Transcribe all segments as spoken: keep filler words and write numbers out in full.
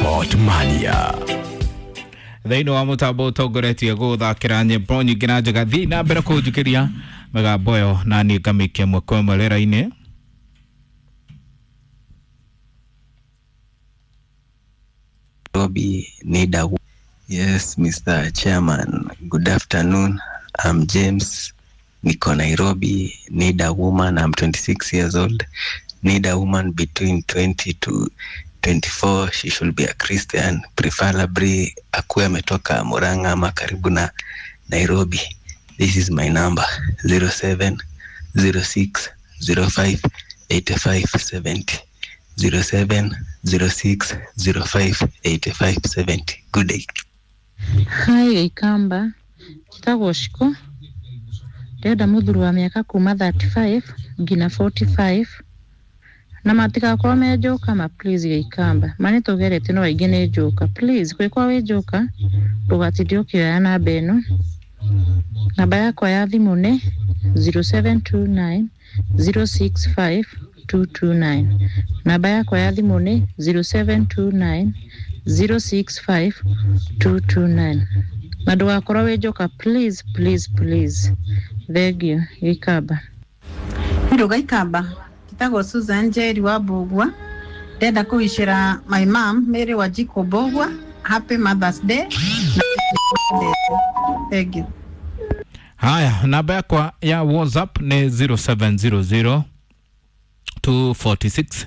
Sport Mania. Thĩinĩ wa mũtambo ũtongoretie gũthakĩra nyĩmbo nyingĩ na njega thiĩ na mbere kũnjũkĩria mĩgambo ĩyo na niĩ ngamĩikia ĩmwe kwa ĩmwe rĩera-inĩ. Robbie Nida. Yes, Mister Chairman. Good afternoon. I'm James. Niko Nairobi. Need a woman. I'm twenty-six years old. Need a woman between twenty to twenty-four. She should be a Christian. Preferably akuwe ametoka Murang'a ama karibu na Nairobi. This is my number. zero seven zero six zero five eight five seven zero. zero seven zero six zero five eight five seven zero. Good day. Hi, Ikamba. Kitagoshiko. Deda mudhuru wa miaka kuma thirty-five gina forty-five. Na matika kwa mejoka ma please Ikamba. Mani togerete no igene joka. Please kwe kwa we joka. Rugatidio kioya na beno. Namba yako ya thimu ne zero seven two nine zero six five two two nine. Namba yako ya thimu ne zero seven two nine zero six five two two nine. Madu akora wejoka please please please. Thank you Ikamba. Hiruga Ikamba. Kitago Susan Jerry wa Bogwa. Deda kuishira my mom Mary Wajiko Bogwa. Happy Mother's Day. Thank you. Haya, namba yako ya WhatsApp ni zero seven zero zero two four six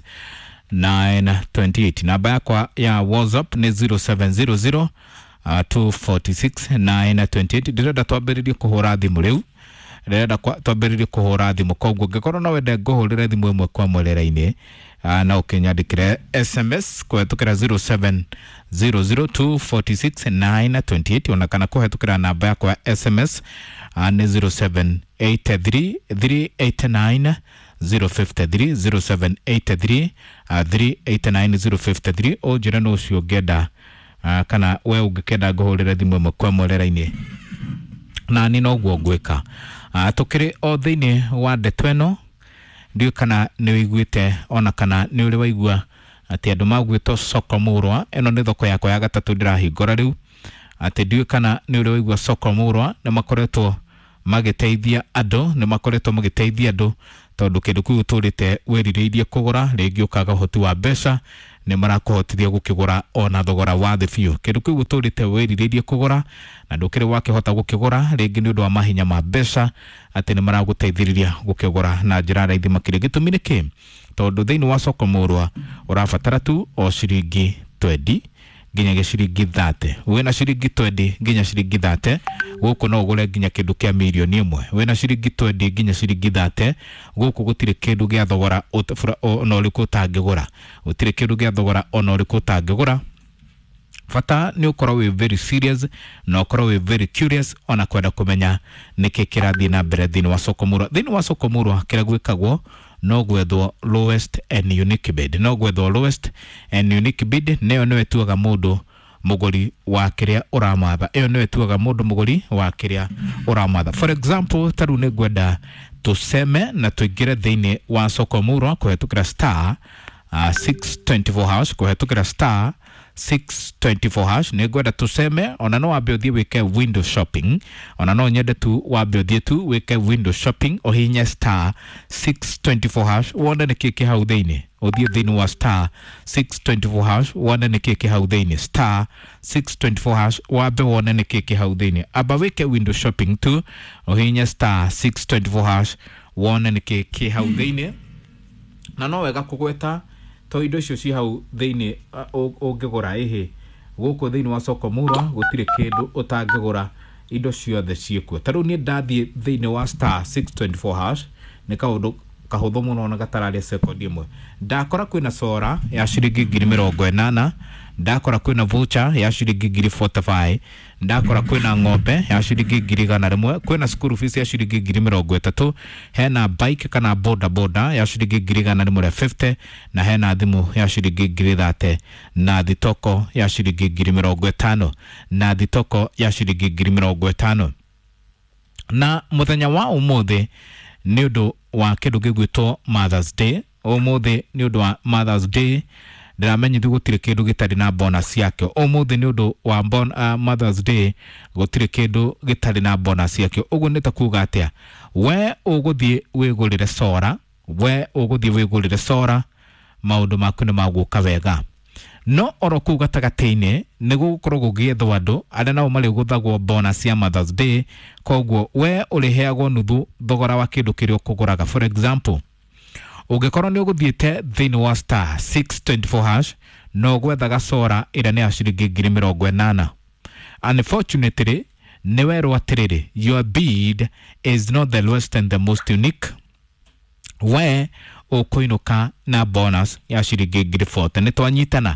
nine two eight. Namba yako ya WhatsApp ni zero seven zero zero two four six nine two eight. Direda twambiririe kuhura thimu riu. Direda twambiririe kuhura thimu koguo ngikoro na wende nguhurire thimu imwe kwa mwelera-ini na ukinyandikire S M S kuhetukira zero seven zero zero two four six nine two eight ona kana kuhetukira namba yako ya S M S ni zero seven eight three three eight nine zero five three zero seven eight three three eight nine zero five three o jira no cio ngenda kana we ungikenda nguhurire thimu imwe kwa mwelera-ini na ni no guo ngwika tukiri o thiini wa ndeto ĩno ndio kana ni wiguite ona kana ni uri waigua ati andu magwito soko murwa eno ni thoko yako ya gatatu ndirahingora riu ati ndio kana ni uri waigua soko murwa ni makoretwo magiteithia andu ni makoretwo magiteithia andu tondu kindu kiu turite werireirie kugura ringi ukaga hoti wa mbeca ni marakuhotithia gukigura ona thogora wa thi biu kindu kiu turite werireirie kugura na ndukire wakihota gukigura ringi ni undu wa mahinya ma mbeca ati ni maraguteithiriria gukigura na njira raithi makiri gitumi niki tondu thiini wa soko murwa urabatara tu o ciringi twenty nginya giciringi thirty. Wina ciringi twenty nginya ciringi thirty guku no ugure nginya kindu kia milioni imwe. Wina ciringi twenty nginya ciringi thirty guku gutire kindu gia thogora ona uriku utangigura. Gutire kindu gia thogora ona uriku utangigura. Fata ni ukorwo we very serious na ukorwo we very curious ona kwenda kumenya niki kirathi na mbere thiini wa soko murwa. Thiini wa soko murwa kira gwikagwo no gwethwo lowest and unique bid. No gwethwo lowest and unique bid neyo niwe tuaga mundu muguri wa kiria uramatha. Eyo niwe tuaga mundu muguri wa kiria uramatha. For example, taru ni gwenda tuseme na tuingire thiini wa soko murwa kuhetukira star uh, six twenty-four hash kuhetukira star six twenty-four hash ni gwenda tuseme ona no wambe uthie wike window shopping ona no nyende tu wambe uthie tu wike window shopping o hinya star six twenty-four hash wona ni kiki hau thiini uthie thiini wa star six twenty-four hash wona ni kiki hau thiini star six twenty-four hash wambe wona ni kiki hau thiini aba wike window shopping tu o hinya star six twenty-four hash wona ni kiki hau thiini na no wega kugweta to indo icio ci hau thiini ungigura ihi guku thiini wa soko murwa gutire kindu utangigura indo ciothe ciikuo. Taru ni ndathie thiini wa star six twenty-four hash ni kaundu kahuthu muno na gatararia sekondi imwe. Ndakora kwina sora ya ciringi ngiri mirongo inana, ndakora kwina voucher ya ciringi ngiri forty-five, ndakora kwina ng'ombe ya ciringi ngiri igana rimwe, kwina school fees ya ciringi ngiri mirongo itatu, hena bike kana boda boda ya ciringi ngiri igana rimwe rĩa fifty, na hena thimu ya ciringi ngiri thirty, na thitoko ya ciringi ngiri mirongo itano, na thitoko ya ciringi ngiri mirongo itano. Na muthenya wa umuthi ni undu wa kindu gigwitwo Mother's Day. Umuthi ni undu wa Mother's Day ndiramenyithi gutire kindu gitari na bonus yake umuthi ni undu wa bon, uh, Mother's Day gutire kindu gitari na bonus yake uguo nita kuga atia we uguthie wigurire sora we uguthie wigurire sora maundu maku ni maguka wega no oroku gatagataine ni gukorwo gugiethwo andu aria nao mari guthagwo bonus ya Mother's Day koguo we uriheagwo nuthu thogora wa kindu kiria ukuguraga. For example, ugikorwo ni uguthiite thini wa star six twenty-four hash no gwethaga sora iria ni aciringi ngiri mirongo inana. Unfortunately, ni werwo atiriri your bid is not the lowest and the most unique. We ukuinuka na bonus ya ciringi ngiri forty ni twanyitana.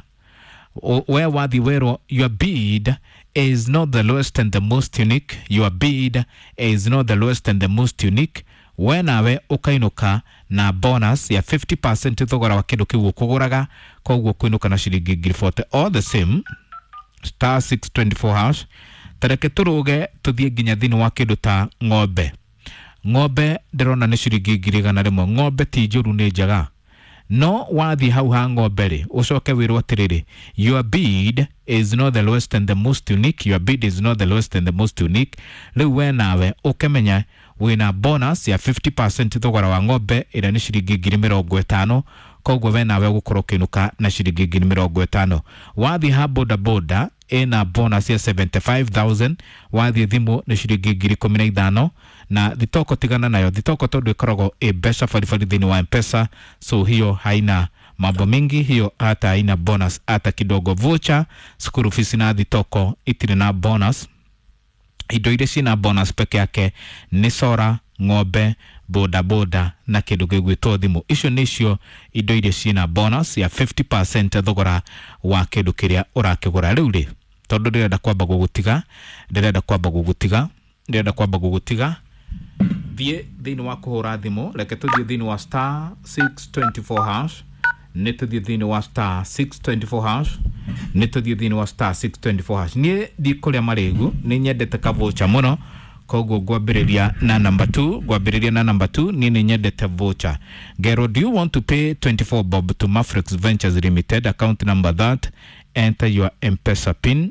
We wathi werwo your bid is not the lowest and the most unique. Your bid is not the lowest and the most unique. We nawe ukainuka na bonus ya fifty percent thogora wa kindu kiu ukuguraga koguo kuinuka na ciringi ngiri forty. All the same, star six twenty-four hash tareke turuge tuthie nginya thini wa kindu ta ng'ombe. Ng'ombe ndirona ni ciringi ngiri igana rimwe. Ng'ombe ti njuru ni njega no wathi hau ha ng'ombe ri ucoke wirwo atiriri your bid is not the lowest and the most unique. Your bid is not the lowest and the most unique. Riu we nawe ukemenya wina bonus ya fifty percent thogora wa ng'ombe ira ni ciringi ngiri mirongo itano koguo we nawe gukorwo kinuka na ciringi ngiri mirongo itano. Wathi ha boda boda ina bonus ya seventy-five thousand. Wathi thimu ni ciringi ngiri kumi na ithano na thitoko tigana nayo. Thitoko tondu ikoragwo e besha farifari thini wa M-Pesa, so hiyo haina mambo mingi, hiyo hata haina bonus hata kidogo. Voucher, school fees na thitoko itiri na bonus. Indo ile sina bonus peke yake ni sora, ng'ombe, boda boda na kindu gigwitwo thimu. Icio nicio indo ile sina bonus ya fifty percent thogora wa kindu kiria urakigura. Riu ri tondu ndirenda kwamba gugutiga ndirenda kwamba gugutiga ndirenda kwamba gugutiga thie thini wa kuhura thimu reke tuthie thini wa star six twenty-four hash ni tuthie thini wa star six twenty-four hash ni tuthie thini wa star six twenty-four hash. Nie di kuria marigu ni nyendete ka voucher muno koguo gwambiriria na number two gwambiriria na number two ni ni nyendete voucher. Gero, do you want to pay twenty-four bob to Mafrex Ventures Limited, account number that, enter your M-Pesa pin.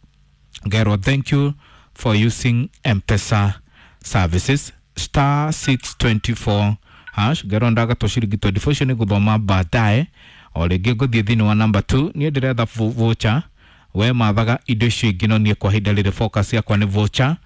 Gero, thank you for using M-Pesa services. Star six twenty-four hash. Gero ndaga toshirigi twenty-four ni guthoma baadaye orege guthie thini wa number two ni ndiretha voucher we mathaga indo icio ingi no nie kwa hinda riri focus yakwa ni voucher.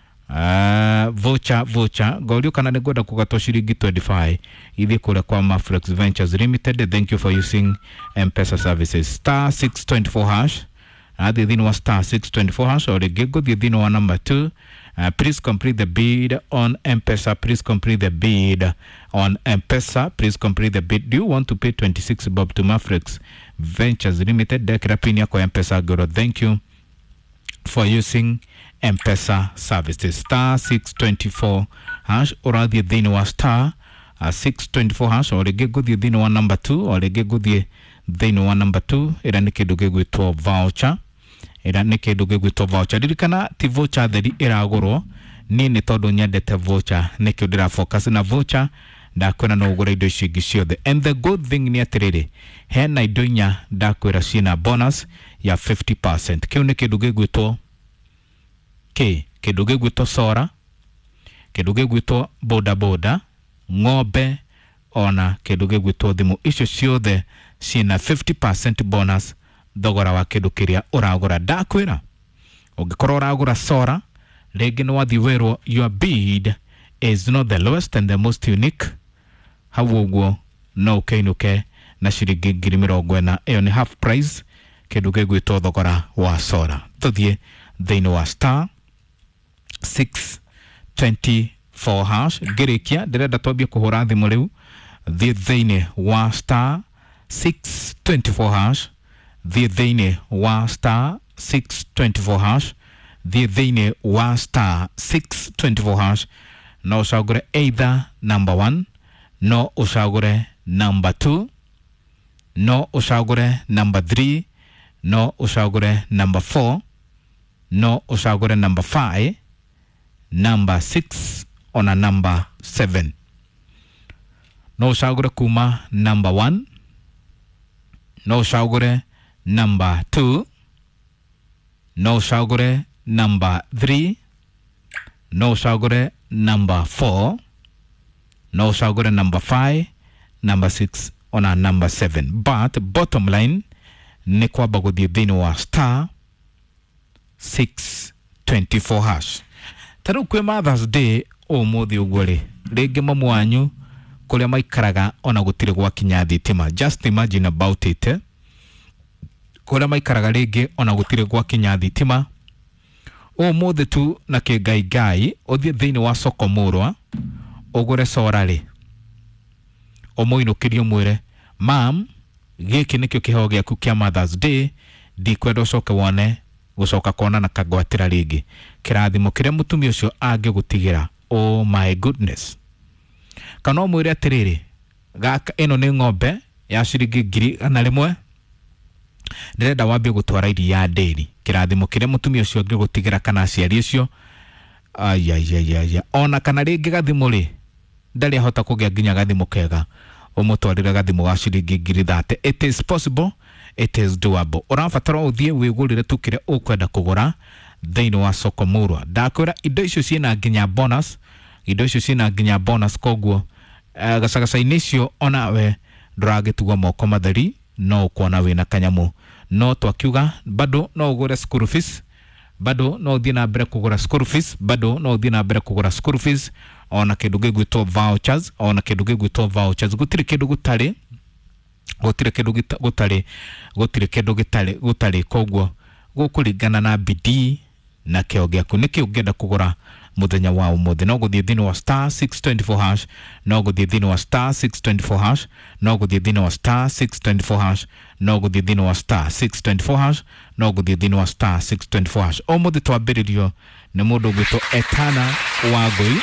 Uh, voucher voucher gorio kana ni gwenda kugato ciringi twenty-five ithi kule kwa Mafrex Ventures Limited. Thank you for using M-Pesa services. Star six twenty-four hash athi thini wa star six twenty-four hash orege guthie thini wa number two. Uh, please complete the bid on M-Pesa. Please complete the bid on M-Pesa. Please complete the bid. Do you want to pay twenty-six bob to Mafrex Ventures Limited? Dekira pin yako M-Pesa Goro. Thank you for using M-Pesa services. Star six twenty-four hash urathie thini wa star uh, six twenty-four hash orege guthie thini wa number two orege guthie thini wa number two ira ni kindu gigwitwo voucher. Ira ni kindu gigwitwo voucher. Ririkana ti voucher theri iragurwo ni ni tondu nyendete voucher ni kindu ndira focus na voucher ndakwira no ugura indo icio ingi ciothe. And the good thing ni atiriri hena indo inya ndakwira cina bonus ya fifty percent. Kiu ni kindu gigwitwo K kindu gigwitwo sora, kindu gigwitwo boda boda, ng'ombe ona kindu gigwitwo thimu. Icio ciothe cina fifty percent bonus thogora wa kindu kiria uragura. Ndakwira ungikorwo uragura sora rigi no wathi werwo your bid is not the lowest and the most unique, hau uguo no ukainuke na ciringi ngiri mirongo ina. Iyo ni half price kindu gigwitwo thogora wa sora. Tuthie thini wa star six twenty-four hash. Ngirikia ndirenda twambie kuhura thimu riu thie thini wa star six twenty-four hash. Thie thini wa star six twenty-four hash. Thie thini wa star six twenty-four hash. No ucagure either number one, no ucagure number two, no ucagure number three, no ucagure number four, no ucagure number five, number six on a number seven. No ucagure kuma number one, no ucagure number two, no ucagure number three, no ucagure number four, no ucagure number five, number six ona number seven. But bottom line ni kwamba guthie thini wa star six twenty-four hash. Taru kwe Mother's Day o muthi ugwere rege mamu wanyu kuria maikaraga ona gutire gwa kinya thitima. Just imagine about it, eh? Kuria maikaraga rege ona gutire gwa kinya thitima o muthi tu na ke gai gai uthie thini wa soko murwa ugure sorari omoinukirio mwire mam giki nikio kihogo giaku kia Mother's Day ndikwenda ucoke wone gucoka kona na kagwatira ringi kirathimo kiria mutumia ucio angigutigira. Oh my goodness. Kana mwire atiriri gaka ino ni ng'ombe ya ciringi ngiri ana rimwe ndirenda wambie gutwara iria dairy. Kirathimo kiria mutumia ucio angigutigira kana aciari ucio ayayayaya ona kana ringi gathimo ri ndari ahota kugia nginya gathimo kega umutwarira gathimo ga ciringi ngiri thate. It is possible, it is doable. Urabatara uthie wigurire tukire ukwenda kugura thini wa soko murwa. Ndakwira indo icio ciina nginya bonus, indo icio ciina nginya bonus koguo uh, gacagaca inicio ona we nduragitugwa moko matheri no kuona wina kanyamu. No twakiuga bado no ugure school fees, bado no uthie na mbere kugura school fees, bado no uthie na mbere kugura school fees ona kindu gigwitwo vouchers, ona kindu gigwitwo vouchers. Gutire kindu gutari, gutire kindu gutari, gutire kindu gitari gutari koguo gukuringana na bidii na kio giaku niki ungenda kugura muthenya wa umuthi. No guthie thini wa star six twenty-four hash, no guthie thini wa star six twenty-four hash, no guthie thini wa star six twenty-four hash, no guthie thini wa star six twenty-four hash, no guthie thini wa star six twenty-four hash. Umuthi twambiririo ni mundu gwitwo Etana Wangui.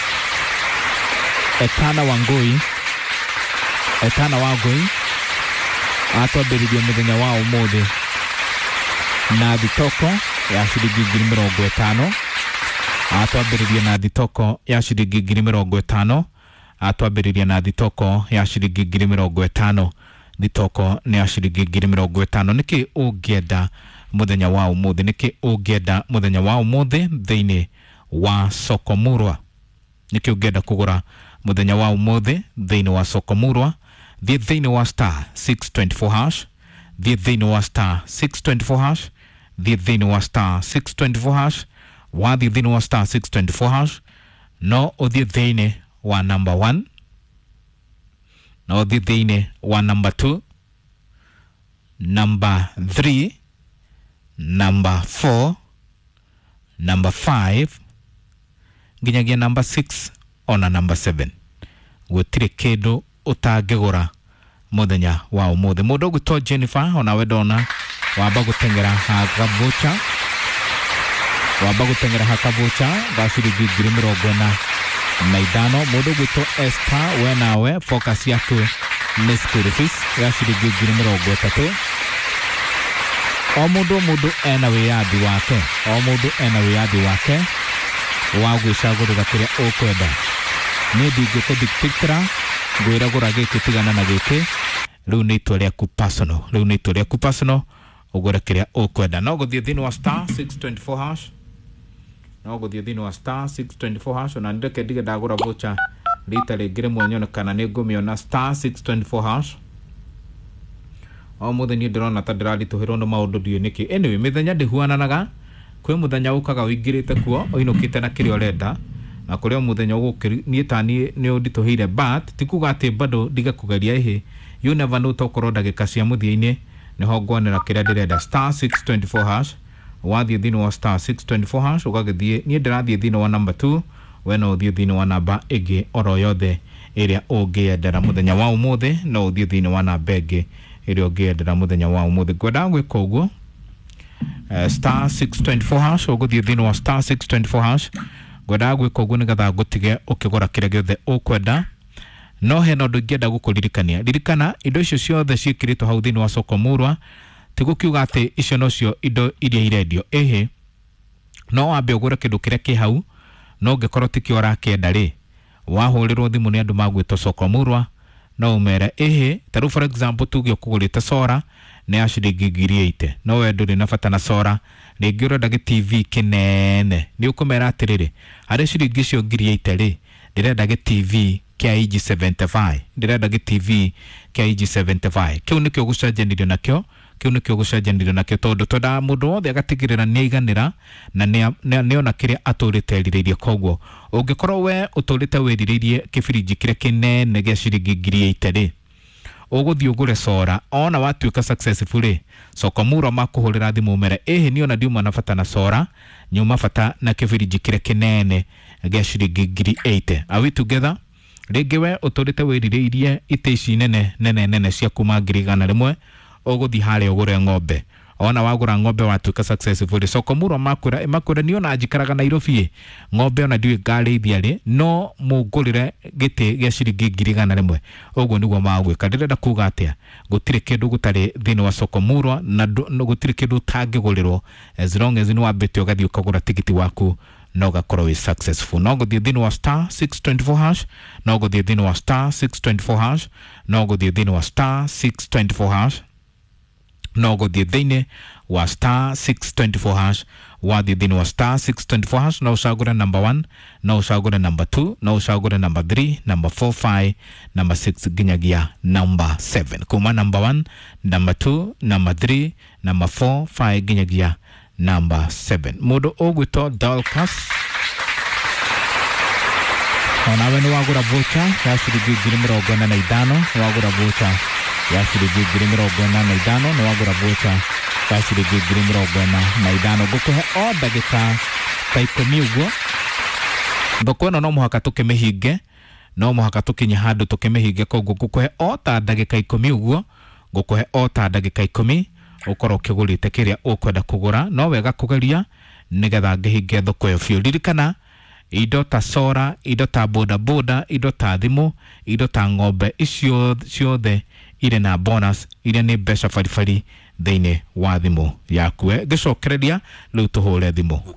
Etana Wangui, Etana Wangui atwambiririo muthenya wa umuthi na thitoko ya ciringi ngiri mirongo itano. Atwambiririe na thitoko ya ciringi ngiri mirongo itano. Atwambiririe na thitoko ya ciringi ngiri mirongo itano. Thitoko ni ya ciringi ngiri mirongo itano. Niki ungienda muthenya wa umuthi, niki ungienda muthenya wa umuthi thini wa soko murwa, niki ungienda kugura muthenya wa umuthi thini wa soko murwa. Thie thini wa star six twenty-four hash, thie thini wa star six twenty-four hash, thie thini wa star six twenty-four hash. Wathi thini wa star six twenty-four hash no uthie thini wa number one, no uthie thini wa number two, number three, number four, number five, nginyagia number six ona number seven. Gutire kindu utangigura muthenya wa umuthi. Mundu gwitwo Jennifer ona we ndona wamba gutengera hakabucha, wamba gutengera hakabucha ga ciringi ngiri mirongo ina na ithano. Mundu gwitwo Esther we nawe focus yaku ni school fees ya ciringi ngiri mirongo itatu. O mundu mundu ena wiyathi wake, o mundu ena wiyathi wake wa gwicagurira kiria ukwenda. Ni ndingikudictira ngwira gura giki tigana na giki, riu ni itua riaku personal, riu ni itua riaku personal ugure kiria ukwenda. No guthie thini wa star six twenty-four hash, no guthie thini wa star six twenty-four hash. Ona ndeke dige ndagura voucher rita ringire mwonyona kana ni ngumiona star six twenty-four hash. O muthenya ndirona ta ndirarituhirwo no maundu ndio niki. Anyway, mithenya ndihuananaga, kwi muthenya ukaga wingirite kuo oinukite na kiria urenda, na kuria muthenya ugukiri nie tani ni undituhire. But tikuga ati bado diga kugeria ihi, you never know tokoro ndagika cia muthiaine niho ngwanira kiria ndirenda. Star six twenty-four hash, wathie thini wa star six twenty-four hash ugagithie. Nie ndirathie thini wa number two, we no uthie thini wa namba igi oro yothe iria ungiendera muthenya wa umuthi, no uthie thini wa namba igi iria ungiendera muthenya wa umuthi. Gwenda gwika uguo uh, star six twenty-four hash, uguthie thini wa star six twenty-four hash. Gwenda gwika uguo nigetha gutige ukigura kiria giothe ukwenda. No he no ndungienda gukuririkania, ririkana indo icio ciothe cikiritwo hau thini wa soko murwa, tigukiuga ati icio nocio indo iria irendio. Ehe, no wambe ugure kindu kiria ki hau, no ngikorwo tikio rakienda ri wahurirwo thimu ni andu magwitwo soko murwa no umere ehe taru for example tugio kugurite sora ne ashiringi ngiri eighty no we nduri na bata na sora ringi urenda gi T V kinene ni ukumera atiriri hari shiringi cio ngiri eighty ri ndirenda gi T V kia I G seventy-five ndirenda gi T V kia I G seventy-five kiu nikio gucenjanirio nakio kiu nikio gucenjanirio nakio tondu tonda mundu wothe agatigirira ni aiganira na ni ona kiria aturite rirĩirie koguo ungikorwo we uturite wirirĩirie kibiriji kiria kinene gia shiringi ngiri eighty ri uguthii ugure sora ona watuika successful ri Sokomuro makuhurira thimu mere ehe ni ona ndiuma na bata na sora nyuma bata na kibiriji kiria kinene gia shiringi ngiri eighty. Are we together? Ringi we uturite wirirĩirie ite ici nene nene nene cia kuma ngiri igana rimwe uguthi hare ugure ng'ombe ona wagura ng'ombe watuika successful. Sokomuro makura makura ni ona njikaraga Nairobi ng'ombe ona ndiwe ngarĩithia ri no mungurire giti gia shiringi ngiri igana rimwe uguo niguo magwika. Ndirenda kuga atia gutire kindu gutari thini wa Sokomuro na no gutire kindu tangigurirwo as long as ni wambite ugathi ukagura tigiti waku no gakorwo wi successful. No guthii thini wa star six twenty-four hash no guthii thini wa star six twenty-four hash no guthii thini wa star six twenty-four hash no guthii thini wa star six twenty-four hash wathi thini wa star six twenty-four hash no ucagure number one no ucagure number two no ucagure number three number four five number six ginyagia number seven. Kuma number one number two number three number four five ginyagia number seven. Mudo ogwito Dalkas ona we ni wagura voucher ya shiringi ngiri mirongo ina na ithano wagura voucher ya shiringi ngiri mirongo ina na ithano ni wagura voucher ya shiringi ngiri mirongo ina na ithano gukuhe o ndagika ta ikumi uguo thoko ino no muhaka tukimihinge no muhaka tukinya handu tukimihinge koguo gukuhe o ta ndagika ikumi uguo gukuhe o ta ndagika ikumi ukorwo kigurite kiria ukwenda kugura no wega kugeria nigetha ngihinge thoko yo biu. Ririkana indo ta sora indo ta boda boda indo ta thimu indo ta ng'ombe icio ciothe ire na bonus ire ni mbeca baribari thiini wa thimu yaku. Gicokereria riu tuhure thimu.